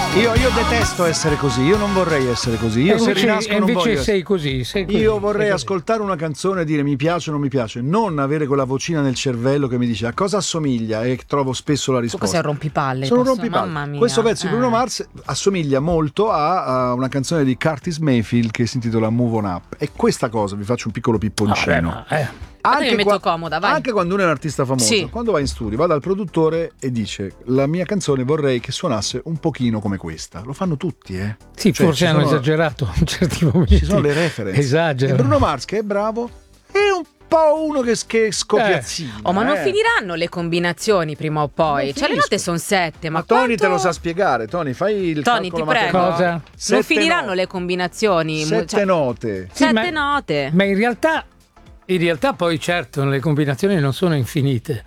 Io detesto essere così, io non vorrei essere così. Io se rinasco non voglio. Sei così. Io vorrei ascoltare una canzone e dire mi piace o non mi piace, non avere quella vocina nel cervello che mi dice a cosa assomiglia, e trovo spesso la risposta. Tu sei un rompipalle. Sono un rompipalle. Mamma mia. Questo pezzo di Bruno Mars assomiglia molto a una canzone di Curtis Mayfield che si intitola Move On Up. E questa cosa, vi faccio un piccolo pipponcino. Anche mi metto comoda, vai. Anche quando uno è un artista famoso, sì. Quando va in studio, va dal produttore e dice la mia canzone vorrei che suonasse un pochino come questa. Lo fanno tutti, Sì, cioè, forse hanno esagerato in certi momenti. Ci sono le reference. Esagero. E Bruno Mars, che è bravo, è un po' uno che scopiazzina. Ma non finiranno le combinazioni prima o poi? Cioè le note sono 7, ma Tony te lo sa spiegare. Tony, fai il Tony, ti prego. Cosa? Non finiranno le combinazioni. 7 note. Sì, 7 note. Ma in realtà poi certo le combinazioni non sono infinite,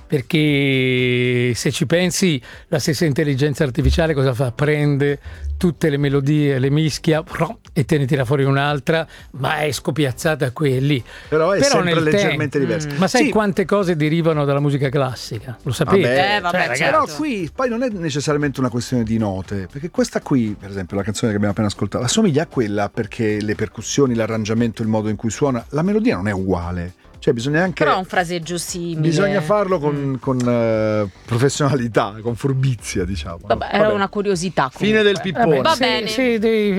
perché se ci pensi la stessa intelligenza artificiale cosa fa? Prende tutte le melodie, le mischia e te ne tira fuori un'altra, ma è scopiazzata a quelli. Però è sempre leggermente diversa. Ma sai quante cose derivano dalla musica classica? Lo sapete? Vabbè, certo. Però qui poi non è necessariamente una questione di note, perché questa qui, per esempio la canzone che abbiamo appena ascoltato, assomiglia a quella perché le percussioni, l'arrangiamento, il modo in cui suona, la melodia non è uguale. Cioè bisogna anche. Però un fraseggio simile. Bisogna farlo con professionalità, con furbizia, diciamo. Vabbè, era una curiosità. Comunque. Fine del pippone. Va bene. Sì,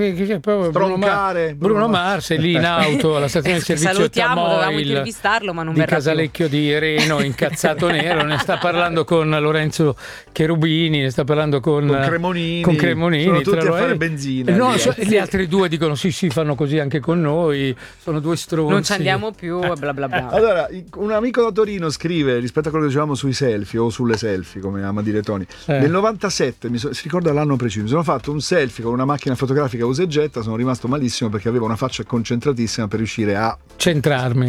Stroncare. Bruno Mars è lì in auto alla stazione di servizio salutiamo, dovevamo intervistarlo, ma non verrà di Casalecchio più. di Reno, incazzato nero. Ne sta parlando con Lorenzo Cherubini, ne sta parlando con Cremonini. Sono tutti a fare benzina. No, gli altri due dicono sì, fanno così anche con noi. Sono due stronzi. Non ci andiamo più, bla bla bla. Allora, un amico da Torino scrive, rispetto a quello che dicevamo sui selfie o sulle selfie, come ama dire Tony, nel 97, si ricorda l'anno preciso, mi sono fatto un selfie con una macchina fotografica usa e getta, sono rimasto malissimo perché avevo una faccia concentratissima per riuscire a centrarmi.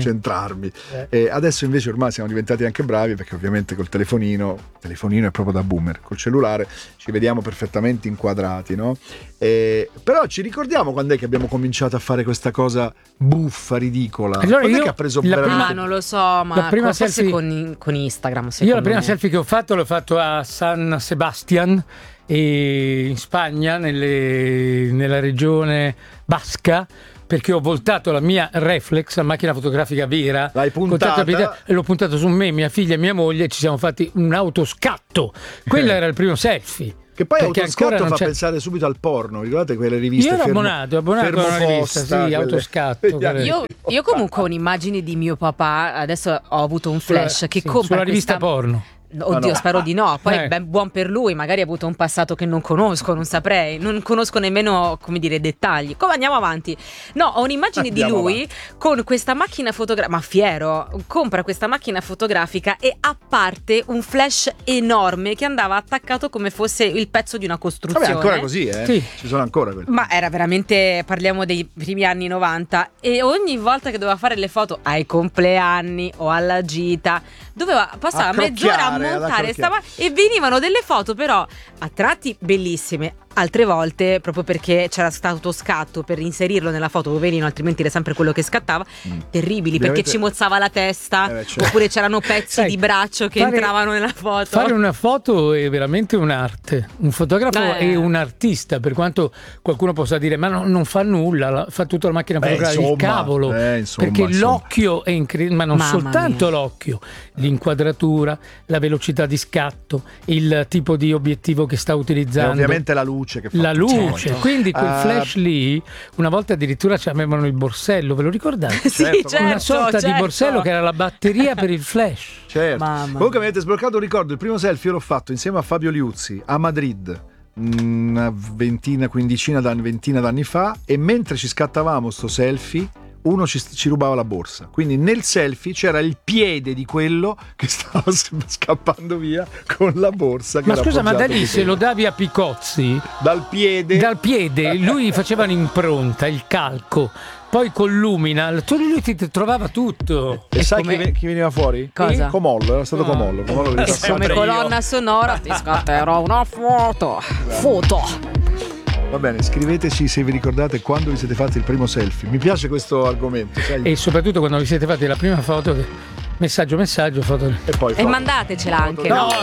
E adesso invece ormai siamo diventati anche bravi perché ovviamente col telefonino è proprio da boomer, col cellulare ci vediamo perfettamente inquadrati, no? Però ci ricordiamo quando è che abbiamo cominciato a fare questa cosa buffa, ridicola. Allora quando è che ha preso non lo so, ma la prima forse selfie con Instagram. Io la prima selfie che ho fatto l'ho fatto a San Sebastian in Spagna, nella regione basca, perché ho voltato la mia reflex, la macchina fotografica vera. L'hai puntata? E l'ho puntato su me, mia figlia e mia moglie, e ci siamo fatti un autoscatto. Quello era il primo selfie. Che poi autoscatto fa pensare subito al porno, ricordate quelle riviste? Io ero abbonato a una rivista, sì, autoscatto. Io comunque ho un'immagine di mio papà, adesso ho avuto un flash che compra sulla rivista porno. Oddio, no. spero di no. Poi buon per lui, magari ha avuto un passato che non conosco, non saprei, non conosco nemmeno, come dire, dettagli. Come andiamo avanti? No, ho un'immagine di lui con questa macchina fotografica, ma fiero, compra questa macchina fotografica e a parte un flash enorme che andava attaccato come fosse il pezzo di una costruzione. Vabbè, ancora così, Sì. Ci sono ancora quelli. Ma era veramente, parliamo dei primi anni 90, e ogni volta che doveva fare le foto ai compleanni o alla gita passava mezz'ora a montare e venivano delle foto però a tratti bellissime, altre volte proprio perché c'era stato scatto per inserirlo nella foto, poverino, altrimenti era sempre quello che scattava, terribili, perché ci mozzava la testa, oppure c'erano pezzi di braccio che entravano nella foto. Fare una foto è veramente un'arte, un fotografo è un artista, per quanto qualcuno possa dire ma non fa nulla, fa tutta la macchina fotografica, il cavolo, perché l'occhio è incredibile, ma non soltanto l'occhio, l'inquadratura, la velocità di scatto, il tipo di obiettivo che sta utilizzando, e ovviamente la luce che fa la luce, quindi quel flash lì una volta addirittura ci avevano il borsello, ve lo ricordate? Certo, una sorta di borsello che era la batteria per il flash. Comunque mi avete sbloccato un ricordo, il primo selfie io l'ho fatto insieme a Fabio Liuzzi a Madrid una ventina d'anni fa, e mentre ci scattavamo sto selfie uno ci rubava la borsa, quindi nel selfie c'era il piede di quello che stava scappando via con la borsa che ma scusa, ma da lì se lo davi a Picozzi dal piede lui faceva un'impronta, il calco, poi con Luminal lui ti trovava tutto. e sai chi veniva fuori? Cosa? Comollo, era stato Comollo come colonna sonora ti scatterò una foto. Va bene, scriveteci se vi ricordate quando vi siete fatti il primo selfie. Mi piace questo argomento, sai? E soprattutto quando vi siete fatti la prima foto, messaggio, foto. E mandatecela anche. No,